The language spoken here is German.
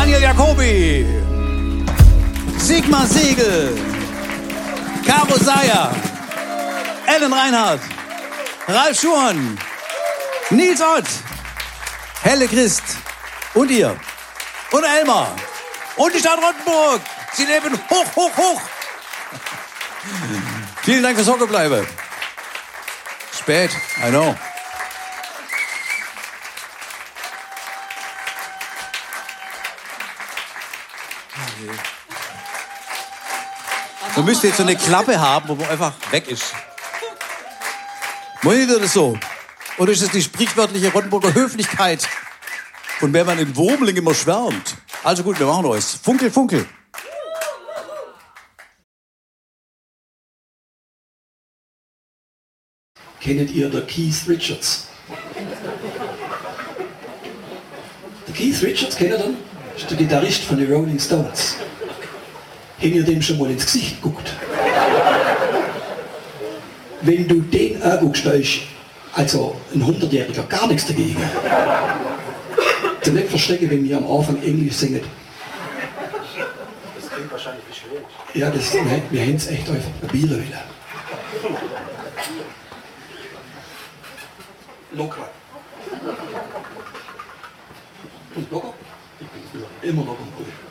Daniel Jacobi, Sigmar Segel, Caro Seyer, Ellen Reinhardt, Ralf Schuhn, Nils Ott, Helle Christ und ihr und Elmar und die Stadt Rottenburg. Sie leben hoch, hoch, hoch. Vielen Dank fürs Hockebleiben. Spät, I know. Man müsste jetzt so eine Klappe haben, wo man einfach weg ist. Meint ihr das so? Oder ist es die sprichwörtliche Rottenburger Höflichkeit, von der man in Wurmling immer schwärmt? Also gut, wir machen das. Funkel, Funkel. Kennt ihr den Keith Richards? Der Keith Richards, kennt ihr den? Das ist der Gitarrist von den Rolling Stones. Habt ihr dem schon mal ins Gesicht geguckt? Wenn du den anguckst, da ist also ein 100-Jähriger gar nichts dagegen. Du nicht verstecken, wenn wir am Anfang Englisch singen. Das klingt wahrscheinlich wie Schwedisch. Ja, wir haben es echt einfach probieren wollen. Locker. Und locker? Immer locker.